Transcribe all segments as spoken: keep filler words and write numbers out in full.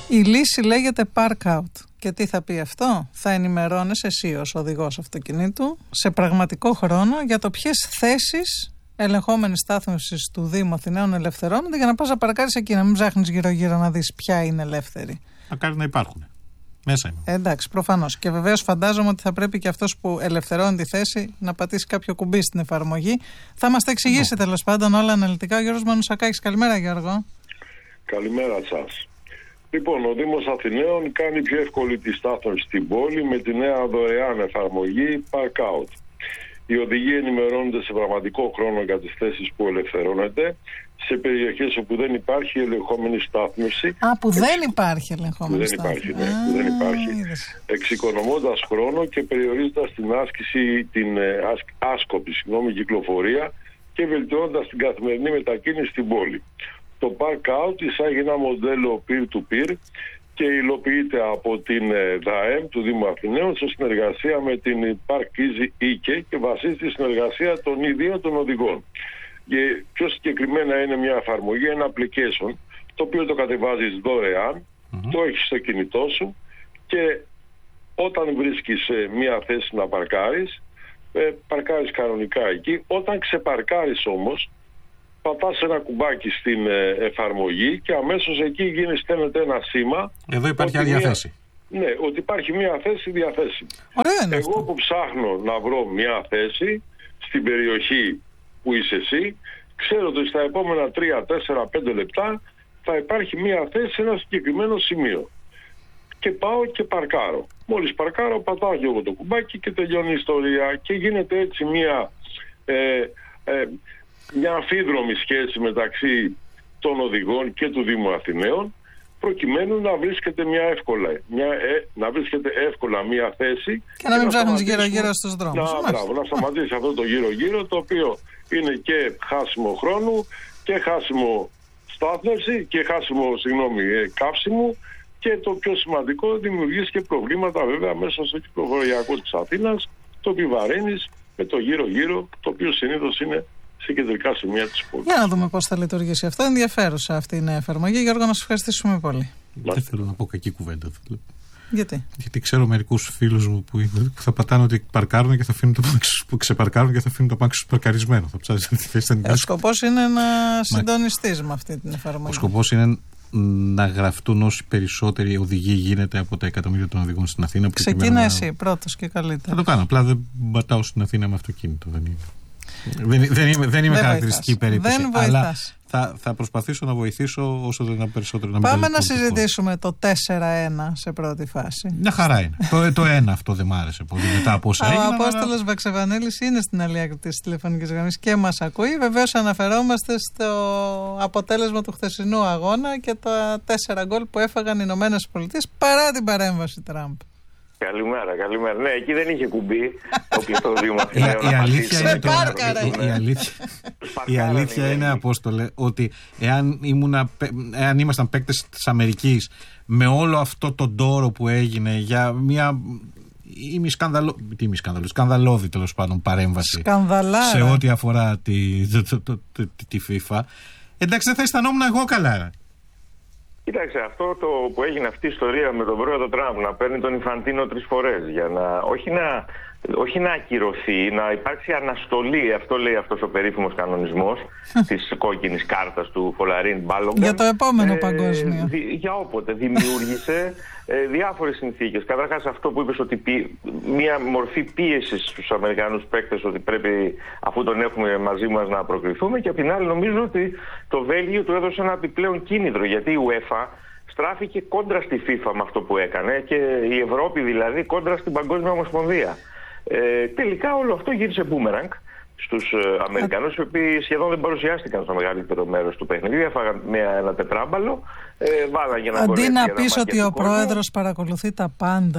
Η λύση λέγεται park out. Και τι θα πει αυτό? Θα ενημερώνεσαι εσύ ως οδηγός αυτοκινήτου σε πραγματικό χρόνο για το ποιες θέσεις ελεγχόμενης στάθμευσης του Δήμου Αθηναίων ελευθερώνονται για να πας να παρκάρεις εκεί, να μην ψάχνεις γύρω-γύρω να δεις ποια είναι ελεύθερη. Μακάρι να υπάρχουν. Μέσα είμαι. Ε, εντάξει, προφανώς. Και βεβαίως φαντάζομαι ότι θα πρέπει και αυτός που ελευθερώνει τη θέση να πατήσει κάποιο κουμπί στην εφαρμογή. Θα μας τα εξηγήσει no. τέλος πάντων όλα αναλυτικά ο Γιώργος Μανουσακάκης. Καλημέρα, Γιώργο. Καλημέρα σας. Λοιπόν, ο Δήμος Αθηναίων κάνει πιο εύκολη τη στάθμευση στην πόλη με τη νέα δωρεάν εφαρμογή Park Out. Οι οδηγοί ενημερώνονται σε πραγματικό χρόνο για τις θέσεις που ελευθερώνεται σε περιοχές όπου δεν υπάρχει ελεγχόμενη στάθμευση. Α, που δεν υπάρχει ελεγχόμενη στάθμευση. Δεν υπάρχει, ναι, που δεν υπάρχει. Εξοικονομώντας χρόνο και περιορίζοντας την άσκηση, την ε, άσκοπη συγγνώμη, κυκλοφορία και βελτιώνοντας την καθημερινή μετακίνηση στην πόλη. Το Park Out εισάγει ένα μοντέλο peer-to-peer και υλοποιείται από την ΔΑΕΜ του Δήμου Αθηναίων σε συνεργασία με την Park Easy Ike και βασίζεται στη συνεργασία των ιδίων των οδηγών. Και πιο συγκεκριμένα είναι μια εφαρμογή, ένα application, το οποίο το κατεβάζεις δωρεάν, mm-hmm. το έχεις στο κινητό σου και όταν βρίσκεις μια θέση να παρκάρεις, ε, παρκάρεις κανονικά εκεί. Όταν ξεπαρκάρεις όμως, πατάς ένα κουμπάκι στην ε, εφαρμογή και αμέσως εκεί γίνει, στέλνεται ένα σήμα. Εδώ υπάρχει άλλη θέση. Ναι, ότι υπάρχει μια θέση διαθέσιμη. Ωραία, εγώ που ψάχνω να βρω μια θέση στην περιοχή που είσαι εσύ, ξέρω ότι στα επόμενα τρία, τέσσερα, πέντε λεπτά θα υπάρχει μια θέση σε ένα συγκεκριμένο σημείο. Και πάω και παρκάρω. Μόλις παρκάρω, πατάω και εγώ το κουμπάκι και τελειώνει η ιστορία. Και γίνεται έτσι μια... Ε, ε, μια αμφίδρομη σχέση μεταξύ των οδηγών και του Δήμου Αθηναίων, προκειμένου να βρίσκεται μια εύκολα, μια, ε, να βρίσκεται εύκολα μια θέση και να μην ψάχνεις γύρω-γύρω στους δρόμους. Να, μπράβο, να σταματήσει αυτό το γύρω-γύρω, το οποίο είναι και χάσιμο χρόνου και χάσιμο στάθμευση και χάσιμο, συγγνώμη, ε, καύσιμου, και το πιο σημαντικό, δημιουργήσει και προβλήματα βέβαια μέσα στο κυκλοφοριακό της Αθήνας, το επιβαρύνεις με το γύρω-γύρω, το οποίο συνήθως είναι σε κεντρικά σημεία της πόλης. Για να δούμε πώς θα λειτουργήσει αυτό. Ενδιαφέρουσα αυτή η νέα εφαρμογή. Γιώργο, να σας ευχαριστήσουμε πολύ. Δεν θέλω να πω κακή κουβέντα. Γιατί? Γιατί ξέρω μερικούς φίλους μου που, που θα πατάνε ότι παρκάρουν και θα αφήνουν το που ξεπαρκάρουν και θα αφήνουν το πάξι παρκαρισμένο. Θα ψάχνεις να τη θέση. Ο σκοπός είναι να συντονιστείς με αυτή την εφαρμογή. Ο σκοπός είναι να γραφτούν όσοι περισσότεροι οδηγοί γίνεται από τα εκατομμύρια των οδηγών στην Αθήνα. Ξεκίνα εσύ πρώτος και καλύτερα. Θα το κάνω. Απλά δεν πατάω στην Αθήνα με αυτοκίνητο. Δεν είναι. Δεν, δεν είμαι, δεν είμαι δεν χαρακτηριστική βοηθάς. περίπτωση. Δεν αλλά θα, θα προσπαθήσω να βοηθήσω όσο δεν περισσότερο να μην. Πάμε να συζητήσουμε το τέσσερα ένα σε πρώτη φάση. Μια χαρά είναι. το, το ένα αυτό δεν μ' άρεσε πολύ. Μετά από όσα έγιναν. Ο Απόστολος αλλά... Βαξεβανέλης είναι στην άλλη άκρη της τηλεφωνικής γραμμής και μας ακούει. Βεβαίως αναφερόμαστε στο αποτέλεσμα του χθεσινού αγώνα και τα τέσσερα γκολ που έφαγαν οι Ηνωμένες Πολιτείες παρά την παρέμβαση Τραμπ. Καλημέρα, καλημέρα. Ναι, εκεί δεν είχε κουμπί. Το Δήμο Αθηναίων. Η αλήθεια είναι, το... η αλήθεια, η αλήθεια είναι, Απόστολε, ότι εάν, ήμουνα, εάν ήμασταν παίκτες της Αμερικής με όλο αυτό το ντόρο που έγινε για μια σκανδαλο... σκανδαλώδη τέλος πάντων παρέμβαση Σκανδαλάρα. σε ό,τι αφορά τη, το, το, το, τη FIFA, εντάξει δεν θα αισθανόμουν εγώ καλά. Κοίταξε, αυτό το που έγινε αυτή η ιστορία με τον πρόεδρο Τραμπ να παίρνει τον Ινφαντίνο τρεις φορές για να όχι, να όχι να ακυρωθεί, να υπάρξει αναστολή, αυτό λέει αυτός ο περίφημος κανονισμός της κόκκινης κάρτας του Φολαρίν Μπάλογκαν. Για το επόμενο ε, παγκόσμιο. Δι, για όποτε δημιούργησε ε, διάφορες συνθήκες. Καταρχάς αυτό που είπες ότι πι, μια μορφή πίεσης στους Αμερικανούς παίκτες ότι πρέπει αφού τον έχουμε μαζί μας να προκριθούμε, και απ' την άλλη νομίζω ότι το Βέλγιο του έδωσε ένα επιπλέον κίνητρο, γιατί η UEFA στράφηκε κόντρα στη FIFA με αυτό που έκανε και η Ευρώπη δηλαδή κόντρα στην Παγκόσμια Ομοσπονδία. Ε, τελικά όλο αυτό γύρισε μπούμεραγκ στους ε, Αμερικανούς, οι οποίοι σχεδόν δεν παρουσιάστηκαν στο μεγαλύτερο μέρος του παιχνιδιού. Έφαγαν μια, ένα τετράμπαλο, ε, βάλαν για να αντί να πεις ότι ο πρόεδρος παρακολουθεί τα πάντα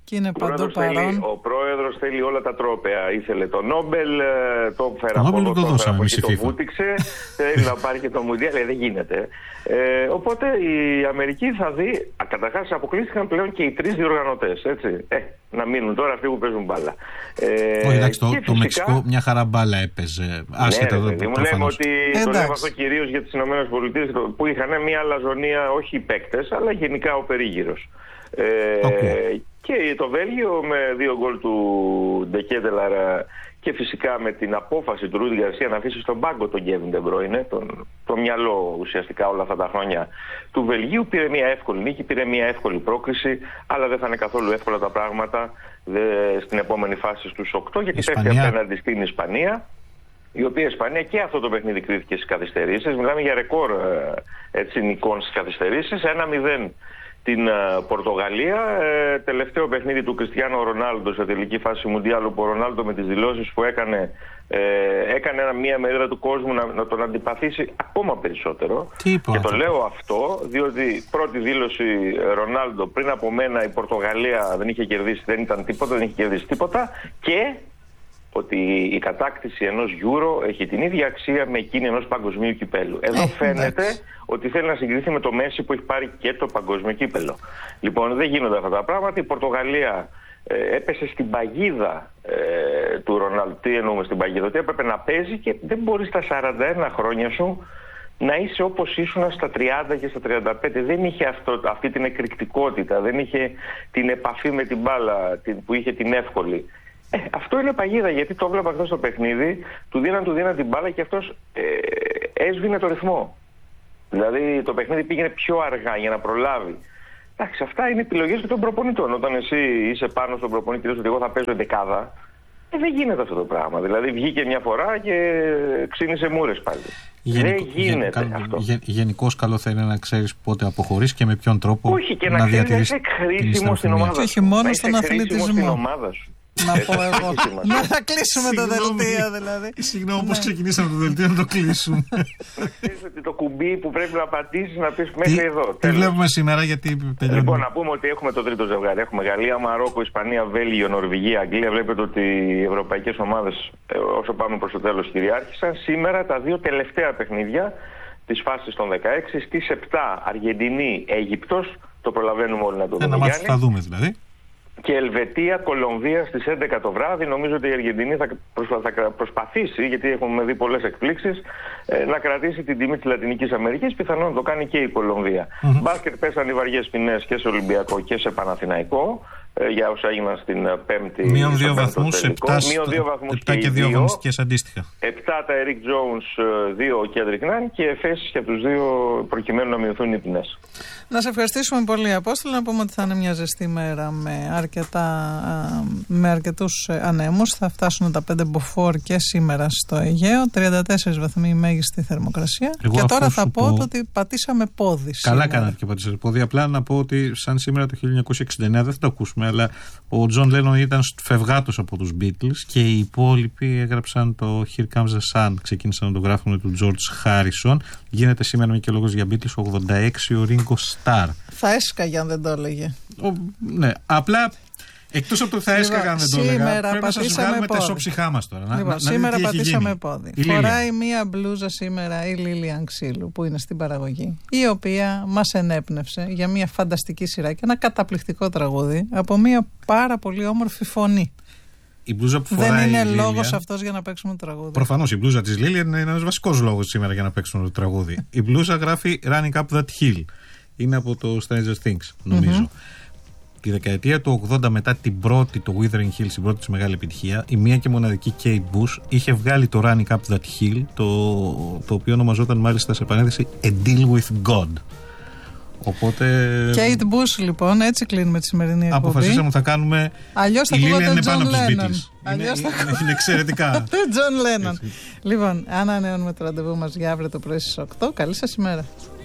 Και είναι παντού θέλει, παρόν. ο πρόεδρος θέλει όλα τα τρόπαια. Ήθελε το Νόμπελ, το φέρα από εδώ, το, το, το, το βούτυξε, θέλει να πάρει και το Μουντιάλ, δεν γίνεται. Ε, οπότε η Αμερική θα δει, καταρχάς αποκλείστηκαν πλέον και οι τρεις διοργανωτές, έτσι. Ε, να μείνουν τώρα αυτοί που παίζουν μπάλα. Ε, Όχι, εντάξει, το, το φυσικά, Μεξικό μια χαρά μπάλα έπαιζε. Άσχετα ναι, εδώ. Μου λέμε ότι ε, το λέμε αυτό κυρίως για τις ΗΠΑ που είχαν μια αλαζονία, όχι οι παίκτες, αλλά γενικά ο περίγυρος. Ε, okay. Και το Βέλγιο με δύο γκολ του Ντεκέτελαρ και φυσικά με την απόφαση του Ρούντι Γκαρσία να αφήσει στον πάγκο τον Κέβιν Ντε Μπρόινε, τον, το μυαλό ουσιαστικά όλα αυτά τα χρόνια του Βελγίου, πήρε μια εύκολη νίκη, πήρε μια εύκολη πρόκριση, αλλά δεν θα είναι καθόλου εύκολα τα πράγματα δε, στην επόμενη φάση στους οκτώ, γιατί πέφτει απέναντι στην Ισπανία, η οποία Ισπανία και αυτό το παιχνίδι κρίθηκε στις καθυστερήσεις. Μιλάμε για ρεκόρ έτσι, νικών στις καθυστερήσεις, ένα μηδέν την uh, Πορτογαλία, ε, τελευταίο παιχνίδι του Κριστιάνο Ρονάλντο σε τελική φάση Μουντιάλου, που ο Ρονάλντο με τις δηλώσεις που έκανε ε, έκανε μια μερίδα του κόσμου να, να τον αντιπαθήσει ακόμα περισσότερο. Και το λέω αυτό διότι πρώτη δήλωση Ρονάλντο, πριν από μένα η Πορτογαλία δεν είχε κερδίσει, δεν ήταν τίποτα, δεν είχε κερδίσει τίποτα, και ότι η κατάκτηση ενός Euro έχει την ίδια αξία με εκείνη ενός παγκοσμίου κυπέλου. Εδώ φαίνεται ότι θέλει να συγκριθεί με το Μέση που έχει πάρει και το παγκόσμιο κύπελο. Λοιπόν, δεν γίνονται αυτά τα πράγματα. Η Πορτογαλία ε, έπεσε στην παγίδα ε, του Ρονάλντο. Τι εννοούμε στην παγίδα? Ότι έπρεπε να παίζει και δεν μπορεί στα σαράντα ένα χρόνια σου να είσαι όπως ήσουν στα τριάντα και στα τριάντα πέντε. Δεν είχε αυτό, αυτή την εκρηκτικότητα, δεν είχε την επαφή με την μπάλα την, που είχε την εύκολη. Ε, αυτό είναι παγίδα, γιατί το βλέπα αυτό στο παιχνίδι, του δίναν, του δίναν την μπάλα και αυτός ε, έσβηνε το ρυθμό. Δηλαδή το παιχνίδι πήγαινε πιο αργά για να προλάβει. Εντάξει, αυτά είναι επιλογές των προπονητών. Όταν εσύ είσαι πάνω στον προπονητή και ότι εγώ θα παίζω δεκάδα, ε, δεν γίνεται αυτό το πράγμα. Δηλαδή βγήκε μια φορά και ξύνησε μούρες πάλι. Γενικ, δεν γίνεται γεν, αυτό. Γεν, Γενικώς καλό θα είναι να ξέρεις πότε αποχωρείς και με ποιον τρόπο. Όχι, και να, να διατηρήσεις χρήσιμο στην ομάδα σου. Και όχι μόνο στον αθλητισμό. Να πω εγώ. Να θα κλείσουμε το δελτίο δηλαδή. Συγγνώμη, όπως ξεκινήσαμε το δελτίο να το κλείσουμε. Να ξέρεις ότι το κουμπί που πρέπει να πατήσεις να πεις μέχρι εδώ. Τι βλέπουμε σήμερα, γιατί τελειώνουμε? Λοιπόν, να πούμε ότι έχουμε το τρίτο ζευγάρι. Έχουμε Γαλλία, Μαρόκο, Ισπανία, Βέλγιο, Νορβηγία, Αγγλία. Βλέπετε ότι οι ευρωπαϊκές ομάδες όσο πάμε προς το τέλος κυριάρχησαν. Σήμερα τα δύο τελευταία παιχνίδια της φάσης των δεκαέξι. Στις επτά Αργεντινή, Αίγυπτος. Το προλαβαίνουμε όλοι να το δούμε. Ένα μάτι θα δούμε δηλαδή. Και Ελβετία, Κολομβία στις έντεκα το βράδυ. Νομίζω ότι η Αργεντινή θα, προσπα... θα προσπαθήσει, γιατί έχουμε δει πολλές εκπλήξεις, ε, να κρατήσει την τιμή της Λατινικής Αμερικής. Πιθανόν να το κάνει και η Κολομβία. Mm-hmm. Μπάσκετ πέσαν οι βαριές ποινές και σε Ολυμπιακό και σε Παναθηναϊκό ε, για όσα έγιναν στην Πέμπτη. Μείον δύο βαθμούς, επτά και δύο αγωνιστικές αντίστοιχα. επτά τα Eric Jones, δύο ο Κέντρικ Νάν και εφέσεις για τους δύο προκειμένου να μειωθούν οι ποινές. Να σε ευχαριστήσουμε πολύ, Απόστολε. Να πούμε ότι θα είναι μια ζεστή μέρα με, αρκετά, με αρκετούς ανέμους. Θα φτάσουν τα πέντε μποφόρ και σήμερα στο Αιγαίο. τριάντα τέσσερις βαθμοί μέγιστη θερμοκρασία. Εγώ και τώρα θα πω, πω ότι πατήσαμε πόδι. Καλά κάνατε και πατήσατε πόδι. Απλά να πω ότι σαν σήμερα το χίλια εννιακόσια εξήντα εννέα, δεν θα το ακούσουμε, αλλά ο Τζον Λένον ήταν φευγάτος από τους Beatles και οι υπόλοιποι έγραψαν το Here Comes the Sun. Ξεκίνησαν να το γράφουν του George Harrison. Γίνεται σήμερα και λόγος για Beatles ογδόντα έξι ο Ringo Starr. Θα έσκαγε αν δεν το έλεγε. Ο, ναι, απλά εκτός από το θα έσκαγε αν δεν το έλεγε. Πρέπει να σας βγάλουμε τα εσώψυχά μας τώρα. Λοιπόν, να, σήμερα να πατήσαμε πόδι. Η Φοράει Λίλια. μία μπλούζα σήμερα η Λίλια Ξύλου που είναι στην παραγωγή, η οποία μας ενέπνευσε για μια φανταστική σειρά και ένα καταπληκτικό τραγούδι από μια πάρα πολύ όμορφη φωνή. Η μπλούζα που φοράει δεν είναι η λόγος αυτός για να παίξουμε το τραγούδι. Προφανώς η μπλούζα της Λίλια είναι ένας βασικός λόγος σήμερα για να παίξουμε το τραγούδι. Η μπλούζα γράφει Running Up That Hill. Είναι από το Stranger Things, νομίζω. Mm-hmm. Τη δεκαετία του ογδόντα, μετά την πρώτη, το Wuthering Hills, την πρώτη της μεγάλη επιτυχία, η μία και μοναδική Kate Bush είχε βγάλει το Running Up That Hill, το, το οποίο ονομαζόταν μάλιστα σε επανέδεση A Deal With God. Οπότε. Kate Bush, λοιπόν, έτσι κλείνουμε τη σημερινή εκπομπή. Αποφασίσαμε θα κάνουμε. Αλλιώς θα η Λίλια είναι πάνω από τους Lennon. Beatles. Είναι, θα... είναι, είναι εξαιρετικά. Το John Lennon. Λοιπόν, ανανεώνουμε το ραντεβού μας για αύριο το πρωί στις οκτώ. Καλή σας ημέρα.